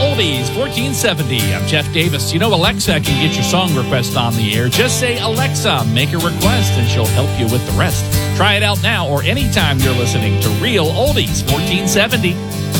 Oldies 1470. I'm Jeff Davis. You know, Alexa can get your song request on the air. Just say, Alexa, make a request, and she'll help you with the rest. Try it out now or anytime you're listening to Real Oldies 1470.